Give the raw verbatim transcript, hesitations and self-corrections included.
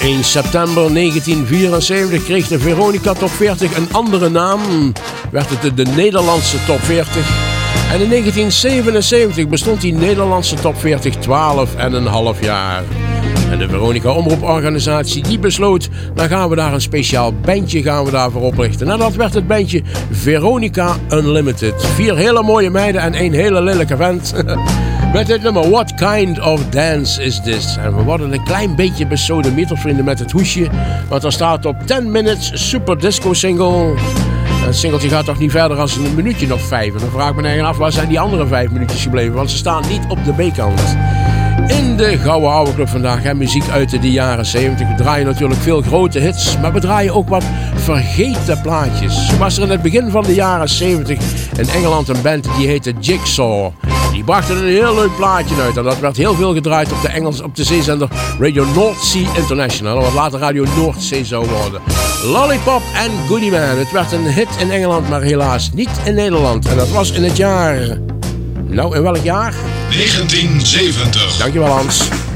één september negentien vierenzeventig kreeg de Veronica Top veertig een andere naam. Werd het de, de Nederlandse Top veertig. En in negentien zevenenzeventig bestond die Nederlandse Top veertig twaalf en een half jaar. En de Veronica Omroeporganisatie die besloot, dan gaan we daar een speciaal bandje gaan we daarvoor oprichten. En dat werd het bandje Veronica Unlimited. Vier hele mooie meiden en één hele lelijke vent. Met het nummer What Kind of Dance Is This? En we worden een klein beetje besodemieterd, vrienden, met het hoesje. Want er staat op ten minutes Super Disco Single. Het singeltje gaat toch niet verder dan een minuutje of vijf. En dan vraag ik me eigen af, waar zijn die andere vijf minuutjes gebleven? Want ze staan niet op de B-kant. In de Gouden Oude Club vandaag en muziek uit de jaren zeventig. We draaien natuurlijk veel grote hits, maar we draaien ook wat vergeten plaatjes. Zo was er in het begin van de jaren zeventig in Engeland een band die heette Jigsaw. Die brachten een heel leuk plaatje uit en dat werd heel veel gedraaid op de, Engels, op de zeezender Radio North Sea International, wat later Radio Noordzee zou worden. Lollipop en Goody Man. Het werd een hit in Engeland, maar helaas niet in Nederland. En dat was in het jaar... Nou, in welk jaar? negentien zeventig. Dankjewel, Hans.